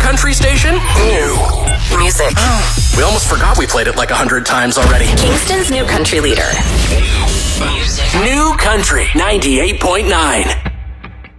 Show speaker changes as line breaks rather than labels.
country station?
New music.
Oh, we almost forgot we played it like 100 times already.
Kingston's new country leader.
New Country 98.9.